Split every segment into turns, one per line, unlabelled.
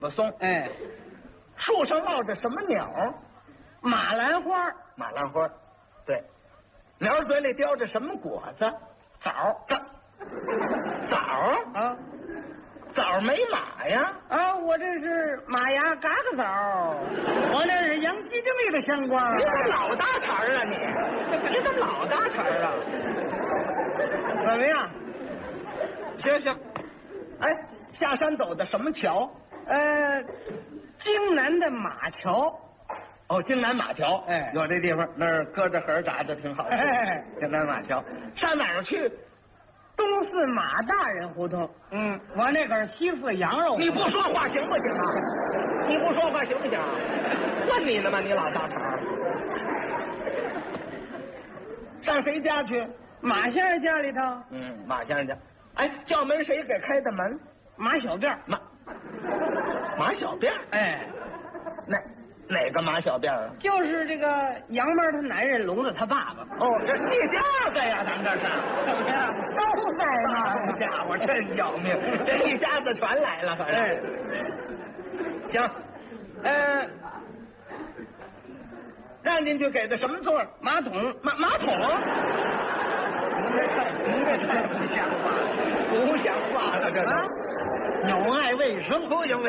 不松。
哎，
树上落着什么鸟？
马兰花。
马兰花。对。鸟嘴里叼着什么果子？枣。枣
啊。
枣没马呀？
啊，我这是马牙嘎嘎枣，我这是养鸡精里的香瓜。
你怎么老搭茬啊你？你怎么老搭茬啊？
怎么样？
行。哎，下山走的什么桥？
京南的马桥。
哦，京南马桥。
哎，
有这地方，那儿搁着盒炸的挺好吃。
哎，
京南马桥。上哪儿去？
东四马大人胡同。往那个西四羊肉。
你不说话行不行啊？你不说话行不行？问你呢吗？你老搭茬。上谁家去？
马先生家里头。
马先生家。哎，叫门谁给开的门？
马小辫。
马小辫。
哎，
哪个马小辫啊？
就是这个杨妹他男人聋子他爸爸。
哦，这一家子呀，咱们这是
怎么样？都在那。
好家伙，真要命！这一家子全来了，反正。行，让进去给的什么座？
马桶。
马桶。您这太不像话了，不像话了，这
啊！有碍卫生，
不行，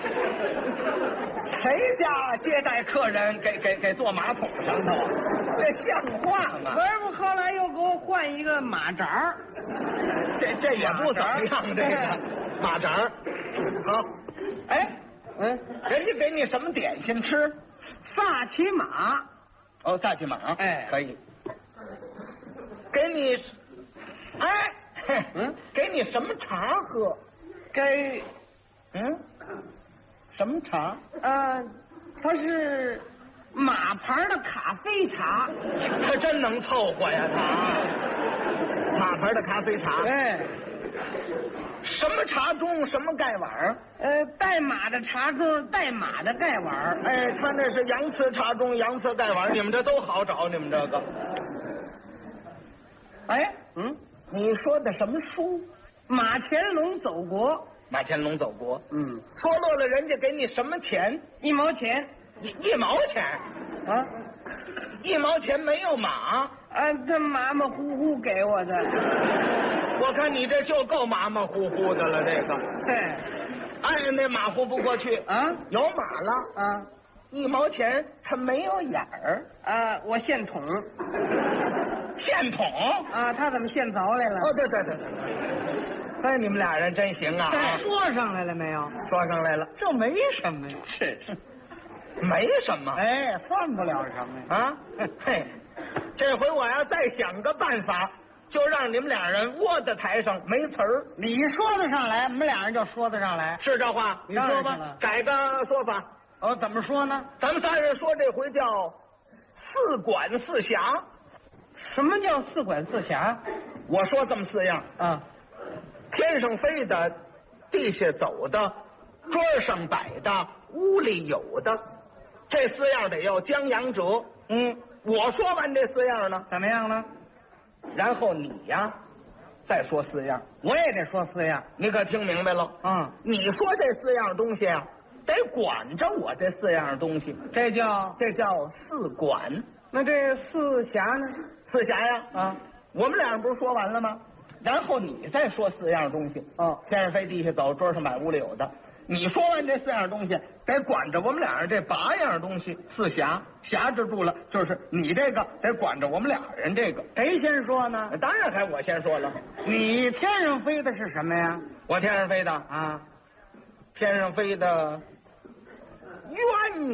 谁家接待客人给坐马桶上头啊？这像话吗？
不，后来又给我换一个马扎儿，
这也不怎么样，这个马扎儿。好，哎，人家给你什么点心吃？
萨其马。
哦，萨其马。
哎，
可以。给你，给你什么茶喝？
给，
什么茶？
它是马牌的咖啡茶。
他真能凑合呀，他。马牌的咖啡茶。
哎，
什么茶盅？什么盖碗？
带马的茶盅，带马的盖碗。
哎，他那是洋瓷茶盅，洋瓷盖碗，你们这都好找，你们这个。
哎，
你说的什么书？
马乾隆走国。
马乾隆走国。说落了，人家给你什么钱
？1毛钱。
1毛钱？
啊
？1毛钱没有马？
这马马虎虎给我的。
我看你这就够马马虎虎的了，这个。那马虎不过去
啊！
有马了啊！1毛钱它没有眼儿。
我现捅。
现捅
啊？他怎么现凿来了？
哦，对。哎，你们俩人真行啊！
说上来了没有？
说上来了，
这没什么呀。
是，没什么。
算不了什么
呀。嘿，这回我要再想个办法，就让你们俩人窝在台上没词儿。
你说得上来，我们俩人就说得上来。
是这话？
你说吧。
改个说法。
怎么说呢？
咱们仨人说这回叫4管4辖。
什么叫4管4辖？
我说这么4样啊：天上飞的，地下走的，桌上摆的，屋里有的，这4样得要将阳折。我说完这4样呢，
怎么样呢？
然后你呀，再说4样，
我也得说4样。
你可听明白了？你说这4样东西啊，得管着我这4样东西，这叫4管。
那这4辖呢
？4辖呀，我们俩人不是说完了吗？然后你再说4样东西。天上飞，地下走，桌上摆，屋里有的。你说完这4样东西，得管着我们俩人这8样东西，4辖，辖制住了，就是你这个得管着我们俩人这个。
谁先说呢？
当然该我先说了。
你天上飞的是什么呀？
我天上飞的啊，天上飞的鸳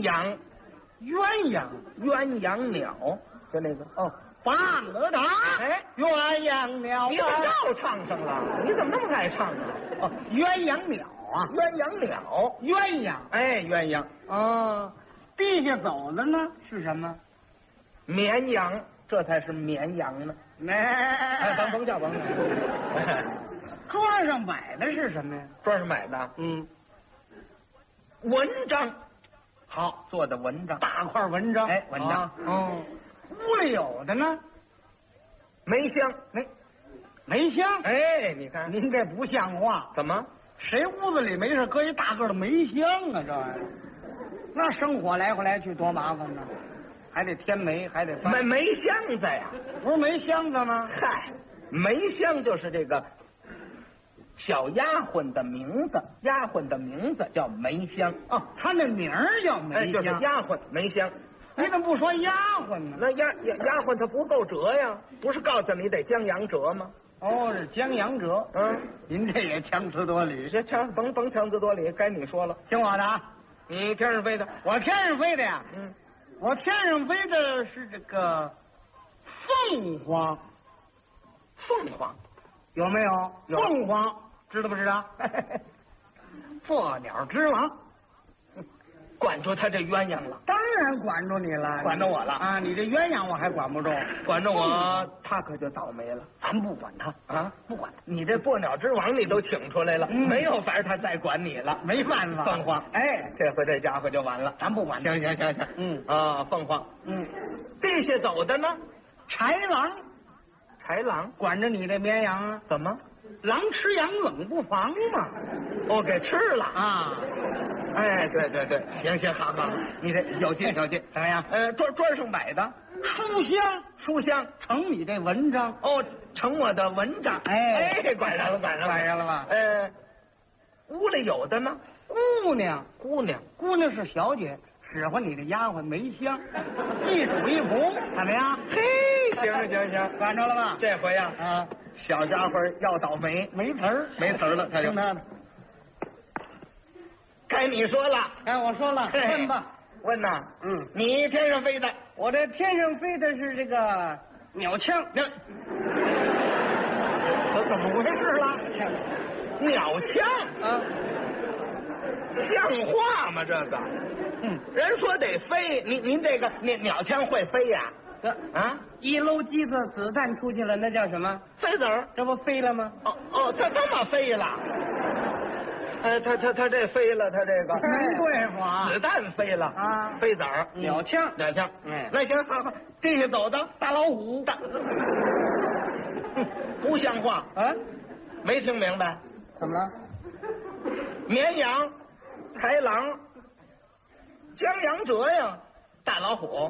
鸯鸟，就那个
放了它！鸳鸯鸟，
你怎么又唱上了？你怎么那么爱唱啊？
鸳鸯鸟啊，
鸳鸯鸟，
鸳鸯，
鸳鸯。
地下走的呢是什么？
绵羊，这才是绵羊呢。甭叫。
桌上摆的是什么呀？
桌上摆的，文章。好，做的文章，
大块文章。
文章。
屋里有的呢？
梅香。
梅香。
你看
您这不像话。
怎么？
谁屋子里没事搁一大个的煤箱啊？这玩意儿，那生火来回来去多麻烦呢，还得添煤，还得翻。
煤箱子呀？
不是煤箱子吗？
嗨，煤箱就是这个小丫鬟的名字，丫鬟的名字叫梅香。
哦，他那名儿叫梅香，
就是丫鬟梅香。
你怎么不说丫鬟呢？
那丫鬟她不够折呀，不是告诉你得将阳折吗？
哦，是江洋折。
嗯，
您这也强词夺理。
这甭强词夺理，该你说了。
听我的啊，
你天上飞的，
我天上飞的呀。
嗯，
我天上飞的是这个凤凰。
凤凰
有没有？
有。
凤凰知道不知道？破鸟之王。
管住他这鸳鸯了。
当然管住你了，
管着我了
啊！你这鸳鸯我还管不住，
管着我，他可就倒霉了。
咱不管他
啊，
不管他。
你这破鸟之王你都请出来了，没有法他再管你了，
没办法。
凤凰，
哎，
这回这家伙就完了，
咱不管他。
行，凤凰，地下走的呢，
豺狼，
豺狼
管着你这绵羊啊？
怎么？
狼吃羊冷不防嘛。
哦，给吃了
啊！
哎，对，行，好，你这有劲，
怎么样？
桌上摆的书箱，
成你这文章
哦，成我的文章。哎，管上了吧？屋里有的呢，
姑娘是小姐，使唤你的丫鬟梅香，一主一仆，怎么样？
嘿，行，
管着了吧？
这回呀，小家伙要倒霉，
没词儿
了，他就
听他的。
该你说了，
我说了，问吧。
问呐，你天上飞的，
我这天上飞的是这个鸟枪。
我怎么回事了？鸟枪啊，像话吗？这个，人说得飞，您这个鸟枪会飞呀？
一搂机子子弹出去了，那叫什么？
飞子儿，
这不飞了吗？
哦，它这么飞了。他这飞了，他这个
没对付啊！
子弹飞了啊，飞子儿，
鸟枪，
那行，好，地下走的
大老虎，
不像话啊！没听明白？
怎么了？
绵羊、豺狼、江洋折呀，大老虎，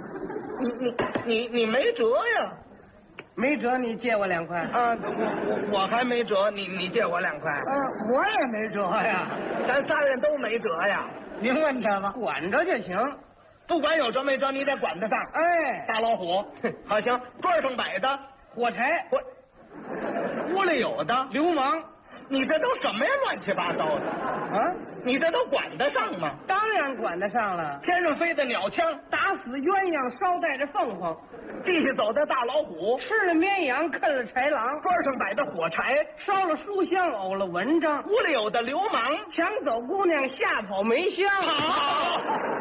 你没辙呀？
没辙，你借我2块
啊！我还没辙，你借我2块。
我也没辙呀，
咱仨人都没辙呀。
您问他吧，管着就行，
不管有辙没辙，你得管得上。
哎，
大老虎，好行，桌上摆的
火柴，
屋里有的
流氓，
你这都什么呀？乱七八糟的啊！你这都管得上吗？
当然管得上了。
天上飞的鸟枪，
打死鸳鸯，捎带着凤凰；
地下走的大老虎，
吃了绵羊，啃了豺狼；
桌上摆的火柴，
烧了书香，呕了文章；
屋里有的流氓，
抢走姑娘，吓跑梅香。
好，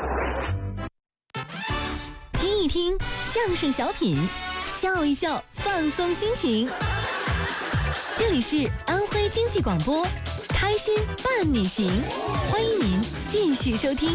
听一听相声小品，笑一笑，放松心情。这里是安徽经济广播，开心伴你行，欢迎您继续收听。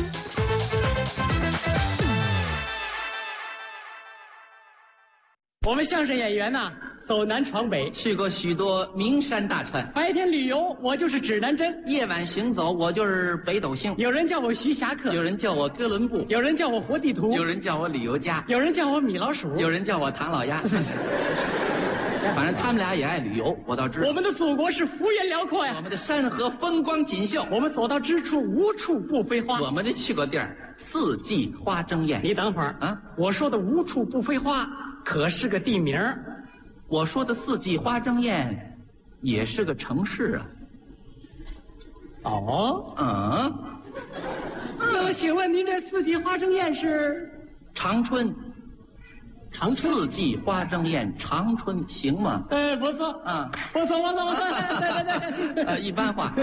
我们相声演员呐，走南闯北，
去过许多名山大川。
白天旅游，我就是指南针；
夜晚行走，我就是北斗星。
有人叫我徐霞客，
有人叫我哥伦布，
有人叫我活地图，
有人叫我旅游家，
有人叫我米老鼠，
有人叫我唐老鸭。反正他们俩也爱旅游，我倒知道。
我们的祖国是幅员辽阔呀，
我们的山河风光锦绣，
我们所到之处无处不飞花。
我们的去过地儿，四季花争艳。
你等会儿啊，我说的无处不飞花可是个地名，
我说的四季花争艳也是个城市啊。
哦，那请问您这四季花争艳是
长春？
长春
四季花争艳，长春行吗？
不错啊，不错，
对，一般化。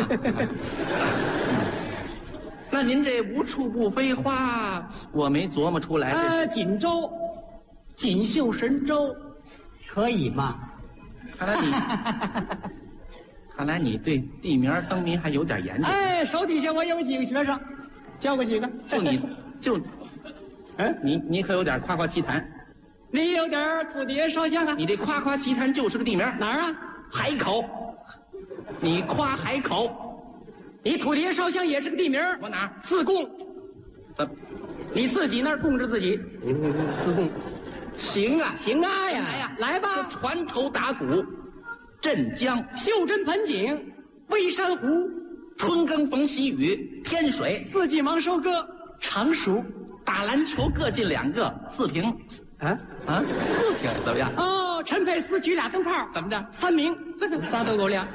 那您这无处不飞花，我没琢磨出来。
锦州，锦绣神州，可以吗？
看来你对地名灯谜还有点研究。
手底下我有几个学生，教过几个。
你可有点夸夸其谈。
你有点土地爷烧香啊！
你这夸夸其谈就是个地名。
哪儿啊？
海口。你夸海口，
你土地烧香也是个地名。
我哪儿？
自贡。
怎么？
你自己那儿供着自己。自贡。
行啊，
行啊呀，
来呀，
来吧。
是船头打鼓，镇江，
袖珍盆景，微山湖，
春耕逢喜雨，天水，
四季忙收割，常熟。
打篮球各进2个，4平。
啊
，4平怎么样？
哦，陈佩斯举俩灯泡，
怎么着
？3名，仨都够亮。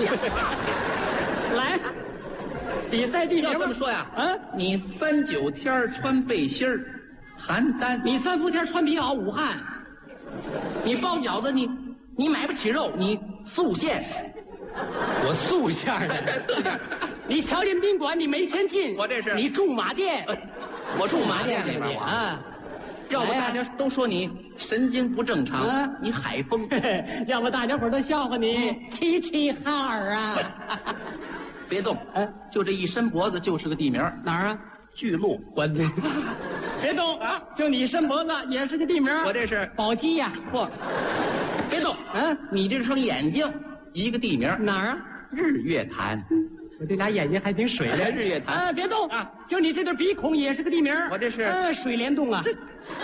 来，比赛地名
要这么说呀，你39天穿背心儿，邯郸；
你3伏天穿皮袄，武汉；
你包饺子，你买不起肉，你素馅。
我素馅儿的。你瞧见宾馆，你没钱进。
我这是
你驻马店。
我驻马店里边
啊。
要不大家都说你神经不正常，你海风。
要不大家伙都笑话你齐齐哈尔啊。
别动，就这一伸脖子就是个地名。
哪儿啊？
巨鹿。
我别动啊！就你伸脖子也是个地名。
我这是
宝鸡呀。
嚯！别动，你这双眼睛一个地名。
哪儿啊？
日月潭。
我这俩眼睛还挺水的。
日月潭。
别动啊！就你这对鼻孔也是个地名。
我这是
水帘洞啊。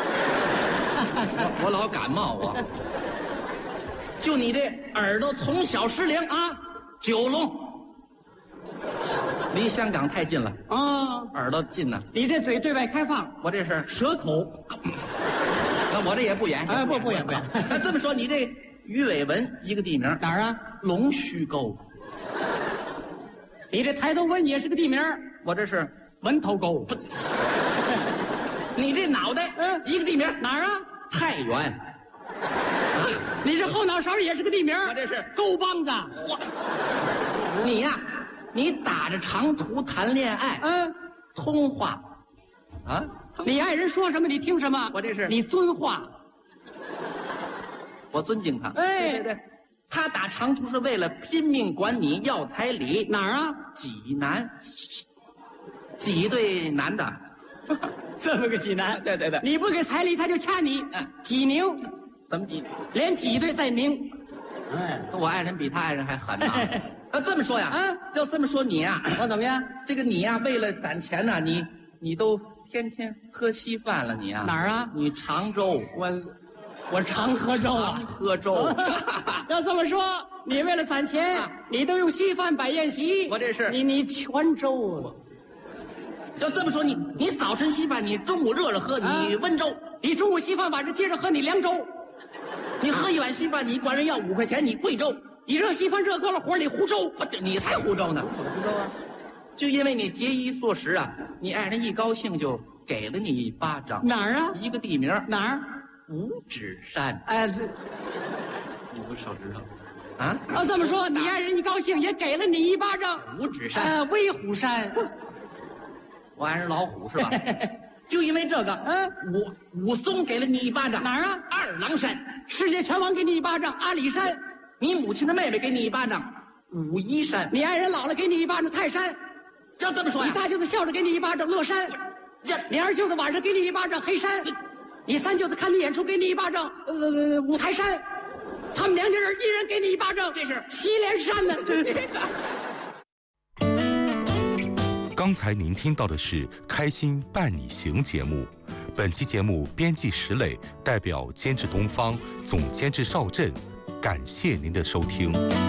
我老感冒我。就你这耳朵从小失灵啊，九龙。离香港太近了耳朵近呢。
你这嘴对外开放，
我这是
蛇口。
那我这也不演。
不演。
那这么说，你这鱼尾纹一个地名。
哪儿啊？
龙须沟。
你这抬头纹也是个地名。
我这是
纹头沟。
你这脑袋一个地名。
哪儿啊？
太原。
你这后脑勺也是个地名。
我这是
沟帮子。
你呀，你打着长途谈恋爱，通话，
你爱人说什么你听什么。
我这是
你遵话。
我尊敬他。对，他打长途是为了拼命管你要彩礼。
哪儿啊？
济南。几对男的。
这么个济南。
对。
你不给彩礼他就掐你。济宁。
怎么济？
连挤兑带宁。
我爱人比他爱人还狠呢。这么说呀，要这么说你呀，
我怎么样？
这个你呀，为了攒钱呢，你都天天喝稀饭了，你啊？
哪儿啊？
你常州。
我常喝粥啊。
常喝粥。
要这么说，你为了攒钱，你都用稀饭摆宴席。
我这是
你全粥啊。
要这么说，你早晨稀饭，你中午热着喝，你温粥；
你中午稀饭，晚上接着喝，你凉粥；
你喝一碗稀饭，你管人要5块钱，你贵州；
你热稀饭热过了火，你胡粥。
你才胡粥呢！
胡粥啊！
就因为你节衣缩食啊，你爱人一高兴就给了你一巴掌。
哪儿啊？
一个地名。
哪儿？
五指山。你不是手指头啊？
这么说，你爱人一高兴也给了你一巴掌。
五指山。
威虎山。
我爱人老虎是吧？就因为这个，武松给了你一巴掌。
哪儿啊？
二郎山。
世界拳王给你一巴掌。阿里山。
你母亲的妹妹给你一巴掌。武夷山。
你爱人姥姥给你一巴掌。泰山。
要这么说呀？
你大舅子笑着给你一巴掌。乐山。你二舅子晚上给你一巴掌。黑山。你三舅子看你演出给你一巴掌。五台山。他们2家人一人给你一巴掌。
这是
祁连山呢。
刚才您听到的是《开心伴你行》节目，本期节目编辑石磊，代表监制东方，总监制邵震，感谢您的收听。